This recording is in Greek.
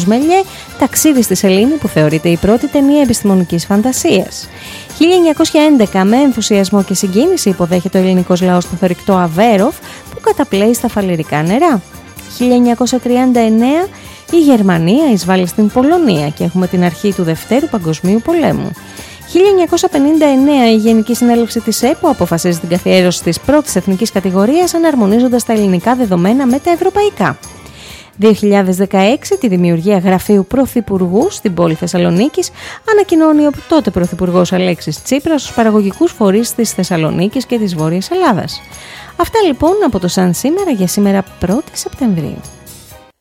Μελιέ, ταξίδι στη Σελήνη, που θεωρείται η πρώτη ταινία επιστημονικής φαντασίας. 1911, με ενθουσιασμό και συγκίνηση υποδέχεται ο ελληνικός λαός το θωρηκτό Αβέροφ, που καταπλέει στα φαλιρικά νερά. 1939, η Γερμανία εισβάλλει στην Πολωνία και έχουμε την αρχή του Δευτέρου Παγκοσμίου Πολέμου. 1959, η Γενική Συνέλευση της ΕΠΟ αποφασίζει την καθιέρωση της πρώτης εθνικής κατηγορίας, εναρμονίζοντας τα ελληνικά δεδομένα με τα ευρωπαϊκά. 2016, τη δημιουργία γραφείου Πρωθυπουργού στην πόλη Θεσσαλονίκης ανακοινώνει ο τότε Πρωθυπουργός Αλέξης Τσίπρας στους παραγωγικούς φορείς της Θεσσαλονίκης και της Βόρειας Ελλάδας. Αυτά λοιπόν από το Σαν σήμερα για σήμερα 1η Σεπτεμβρίου.